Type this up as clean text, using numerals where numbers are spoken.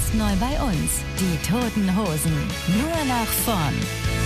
ist neu bei uns. Die Toten Hosen. Nur nach vorn.